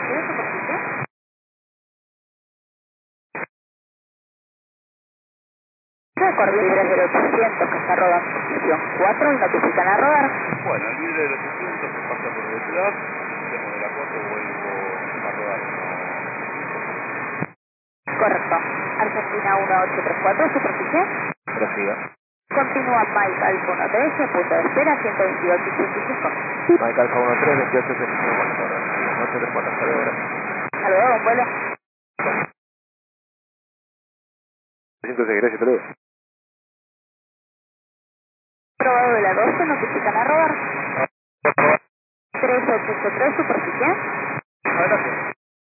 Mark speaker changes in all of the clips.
Speaker 1: reconocido superficie. Recorrido libre del 800 que está rodando posición 4 y notifican a rodar.
Speaker 2: Bueno, el libre del 800 se pasa por velocidad, tenemos de la 4, vuelvo a rodar
Speaker 1: Correcto. Argentina 1834, superficie.
Speaker 3: Prosiga.
Speaker 1: Continúa Mike Alfa 13, punto de espera 128.85.
Speaker 3: Mike Alfa 13, 28.85, bueno, ahora. 834, hasta luego, gracias.
Speaker 1: Hasta luego, un vuelo.
Speaker 3: 5 gracias, hasta luego.
Speaker 1: Probado de la 12, notifican a rodar. 3883, superficie.
Speaker 3: Gracias.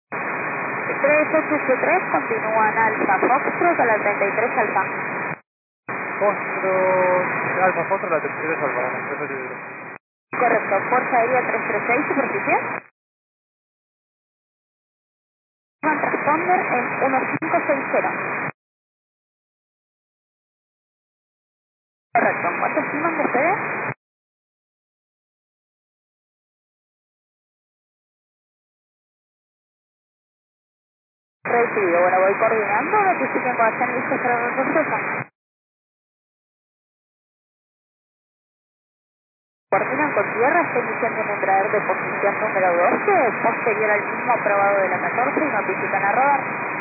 Speaker 1: 3883, continúan Alfa Foxtrot a la 33 Alfa.
Speaker 3: Alfa Foxtrot, la 33 Alfa, vamos, 383.
Speaker 1: Correcto, Fuerza Aérea 336, superficie. Transponder en 1560. Correcto, ¿cuánto estiman de ustedes? Recibido, bueno, voy coordinando, notifiquen cuando estén listos para el proceso. Coordinan con tierra, está iniciando un traer de posición número 12, posterior al mismo aprobado de la 14 y notifican a rodar.